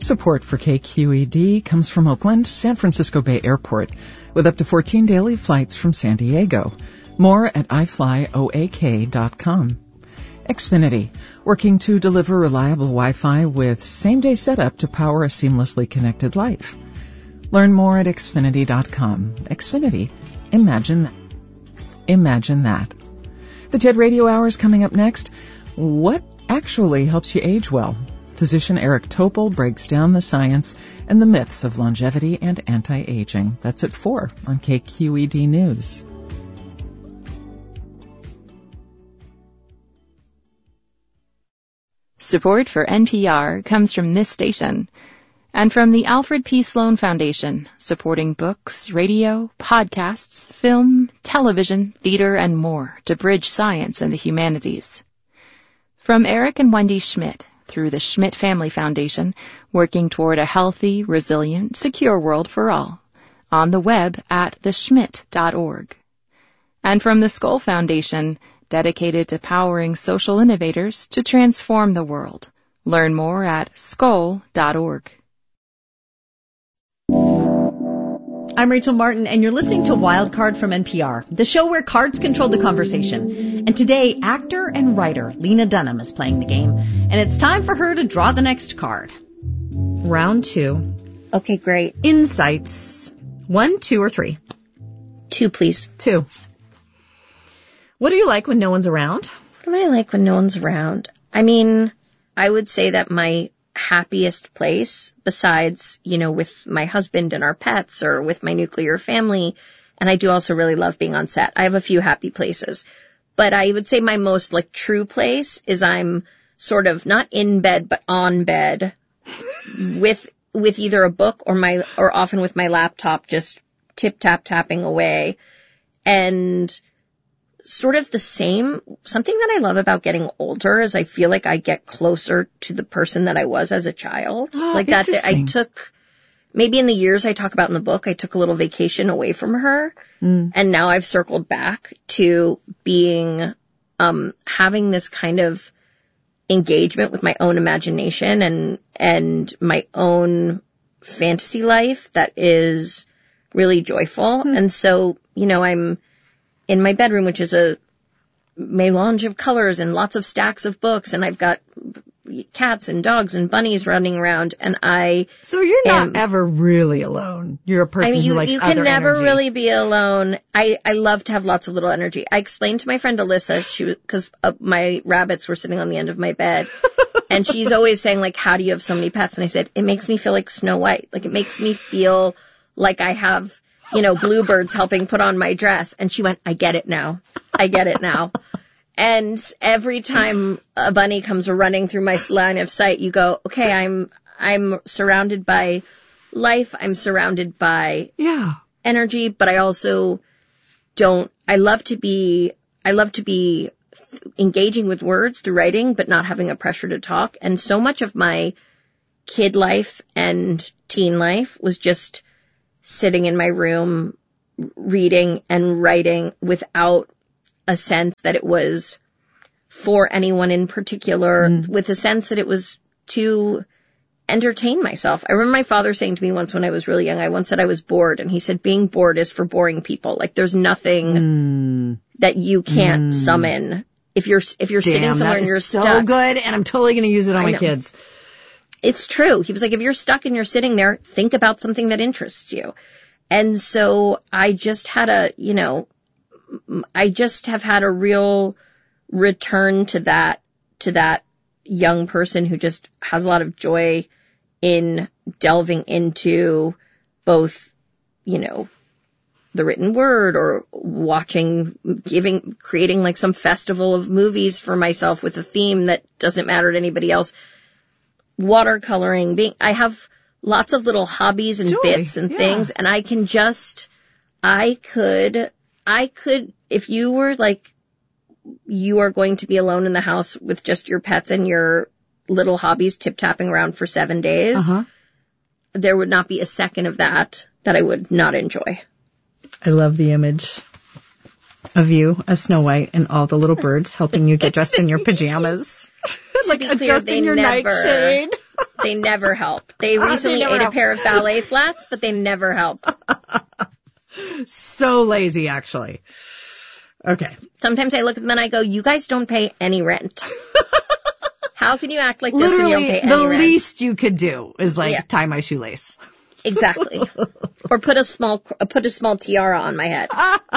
Support for KQED comes from Oakland, San Francisco Bay Airport, with up to 14 daily flights from San Diego. More at iflyoak.com. Xfinity, working to deliver reliable Wi-Fi with same-day setup to power a seamlessly connected life. Learn more at xfinity.com. Xfinity, imagine that. The TED Radio Hour is coming up next. What actually helps you age well? Physician Eric Topol breaks down the science and the myths of longevity and anti-aging. That's at 4 on KQED News. Support for NPR comes from this station and from the Alfred P. Sloan Foundation, supporting books, radio, podcasts, film, television, theater, and more to bridge science and the humanities. From Eric and Wendy Schmidt, through the Schmidt Family Foundation, working toward a healthy, resilient, secure world for all. On the web at theschmidt.org. And from the Skoll Foundation, dedicated to powering social innovators to transform the world. Learn more at skoll.org. I'm Rachel Martin, and you're listening to Wild Card from NPR, the show where cards control the conversation. And today, actor and writer Lena Dunham is playing the game, and it's time for her to draw the next card. Round 2. Okay, great. Insights. 1, 2, or 3? 2, please. 2. What do you like when no one's around? What do I like when no one's around? I mean, I would say that my happiest place, besides, with my husband and our pets or with my nuclear family, and I do also really love being on set. I have a few happy places. But I would say my most, true place is I'm sort of not in bed, but on bed with either a book or often with my laptop just tapping away. And sort of something that I love about getting older is I feel like I get closer to the person that I was as a child. That I took, maybe in the years I talk about in the book, I took a little vacation away from her. And now I've circled back to being, having this kind of engagement with my own imagination and my own fantasy life that is really joyful. And so, I'm in my bedroom, which is a melange of colors and lots of stacks of books, and I've got cats and dogs and bunnies running around, and So you're not ever really alone. You're a person who likes other energy. You can never really be alone. I love to have lots of little energy. I explained to my friend Alyssa, because my rabbits were sitting on the end of my bed, and she's always saying, how do you have so many pets? And I said, it makes me feel like Snow White. It makes me feel like I have bluebirds helping put on my dress. And she went, I get it now. And every time a bunny comes running through my line of sight, you go, okay, I'm surrounded by life. I'm surrounded by energy, but I also I love to be engaging with words through writing, but not having a pressure to talk. And so much of my kid life and teen life was just sitting in my room, reading and writing without a sense that it was for anyone in particular, with a sense that it was to entertain myself. I remember my father saying to me once when I was really young, I once said I was bored, and he said, being bored is for boring people. There's nothing that you can't summon. If you're sitting somewhere and you're stuck. So good, and I'm totally going to use it on my kids. It's true. He was like, if you're stuck and you're sitting there, think about something that interests you. And so I just had have had a real return to that young person who just has a lot of joy in delving into both, the written word or creating some festival of movies for myself with a theme that doesn't matter to anybody else. Watercoloring, I have lots of little hobbies and bits and things, and I could, if you were you are going to be alone in the house with just your pets and your little hobbies tip-tapping around for 7 days, there would not be a second of that I would not enjoy. I love the image of you as Snow White and all the little birds helping you get dressed in your pajamas. To be clear, adjusting your nightshade. They never help. They recently ate a pair of ballet flats, but they never help. So lazy, actually. Okay. Sometimes I look at them and I go, you guys don't pay any rent. How can you act like this when you don't pay any Literally, rent? the least you could do is tie my shoelace. Exactly. Or put a small tiara on my head.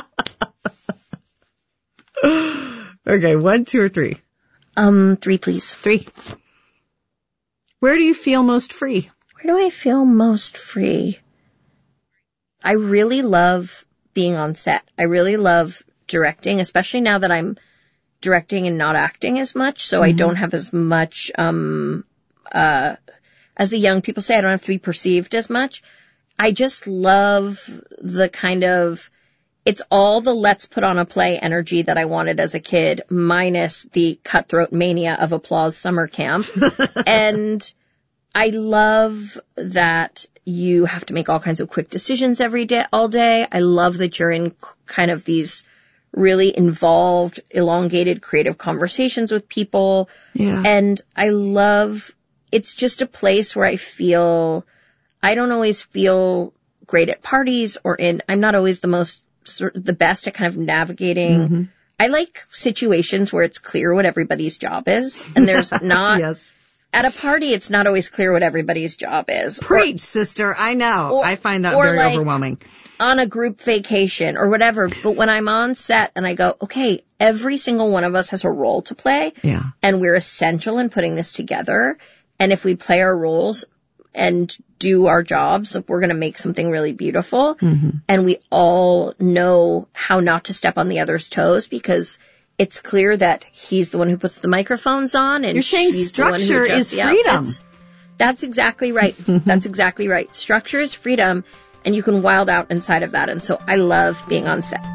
Okay, 1, 2, or 3? 3, please. 3. Where do you feel most free? Where do I feel most free? I really love being on set. I really love directing, especially now that I'm directing and not acting as much. So I don't have as much, as the young people say, I don't have to be perceived as much. I just love the kind of, it's all the let's put on a play energy that I wanted as a kid, minus the cutthroat mania of applause summer camp. And I love that you have to make all kinds of quick decisions all day. I love that you're in kind of these really involved, elongated, creative conversations with people. Yeah. And I love, it's just a place where I don't always feel great at parties I'm not always the best at kind of navigating. Mm-hmm. I like situations where it's clear what everybody's job is, and there's not. Yes. At a party, it's not always clear what everybody's job is. Preach, sister. I know. I find that very overwhelming. On a group vacation or whatever. But when I'm on set and I go, okay, every single one of us has a role to play. Yeah. And we're essential in putting this together. And if we play our roles and do our jobs, we're going to make something really beautiful. Mm-hmm. And we all know how not to step on the other's toes, because it's clear that he's the one who puts the microphones on, and you're saying structure is freedom. That's exactly right. That's exactly right. Structure is freedom, and you can wild out inside of that. And so I love being on set.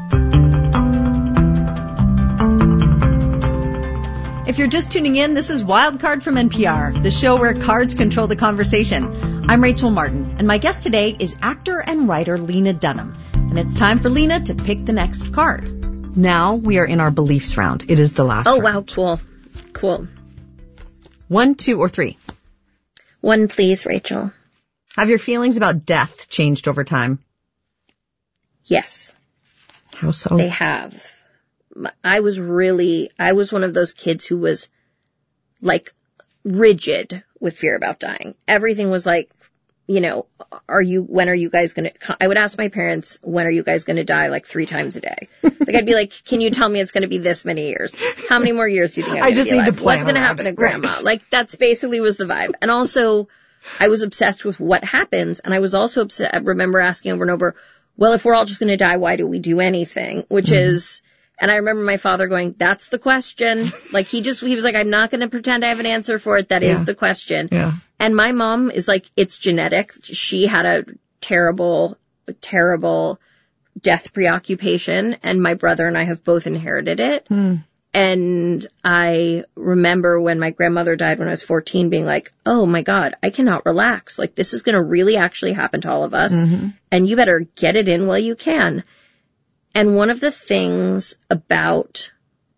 If you're just tuning in, this is Wildcard from NPR, the show where cards control the conversation. I'm Rachel Martin, and my guest today is actor and writer Lena Dunham. And it's time for Lena to pick the next card. Now we are in our beliefs round. It is the last round. Wow, cool. Cool. 1, 2, or 3? 1, please, Rachel. Have your feelings about death changed over time? Yes. How so? They have. I was one of those kids who was like rigid with fear about dying. Everything was like, when are you guys going to, I would ask my parents, when are you guys going to die, like 3 times a day? Like, I'd be like, can you tell me it's going to be this many years? How many more years do you think I'm going to be alive? What's going to happen to grandma? Right. Like, that's basically was the vibe. And also, I was obsessed with what happens. And I was also upset. I remember asking over and over, well, if we're all just going to die, why do we do anything? Which is, and I remember my father going, that's the question. Like, he was like, I'm not going to pretend I have an answer for it. That is the question. Yeah. And my mom is like, it's genetic. She had a terrible, terrible death preoccupation, and my brother and I have both inherited it. And I remember when my grandmother died when I was 14 being like, oh my God, I cannot relax. Like, this is going to really actually happen to all of us. Mm-hmm. And you better get it in while you can. And one of the things about